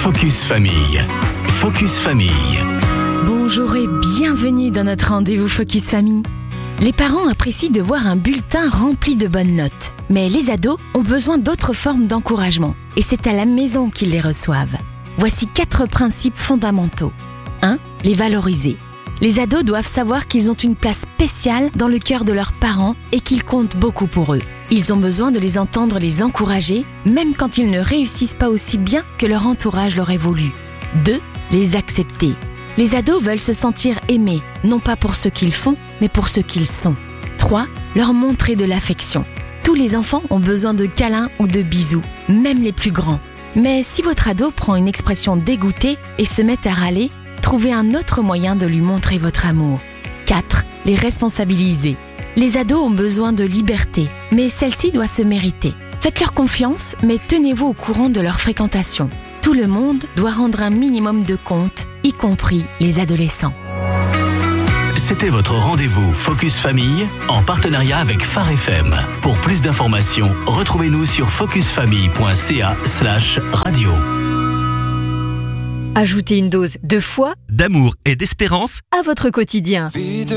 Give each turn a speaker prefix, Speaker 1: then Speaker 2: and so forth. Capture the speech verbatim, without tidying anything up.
Speaker 1: Focus Famille. Focus Famille.
Speaker 2: Bonjour et bienvenue dans notre rendez-vous Focus Famille. Les parents apprécient de voir un bulletin rempli de bonnes notes. Mais les ados ont besoin d'autres formes d'encouragement. Et c'est à la maison qu'ils les reçoivent. Voici quatre principes fondamentaux. un. Les valoriser. Les ados doivent savoir qu'ils ont une place spéciale dans le cœur de leurs parents et qu'ils comptent beaucoup pour eux. Ils ont besoin de les entendre les encourager, même quand ils ne réussissent pas aussi bien que leur entourage l'aurait voulu. deux. Les accepter. Les ados veulent se sentir aimés, non pas pour ce qu'ils font, mais pour ce qu'ils sont. trois. Leur montrer de l'affection. Tous les enfants ont besoin de câlins ou de bisous, même les plus grands. Mais si votre ado prend une expression dégoûtée et se met à râler, trouvez un autre moyen de lui montrer votre amour. quatre. Les responsabiliser. Les ados ont besoin de liberté, mais celle-ci doit se mériter. Faites-leur confiance, mais tenez-vous au courant de leur fréquentation. Tout le monde doit rendre un minimum de compte, y compris les adolescents.
Speaker 1: C'était votre rendez-vous Focus Famille en partenariat avec Phare F M. Pour plus d'informations, retrouvez-nous sur focusfamille.ca slash radio.
Speaker 3: Ajoutez une dose de foi,
Speaker 4: d'amour et d'espérance
Speaker 3: à votre quotidien.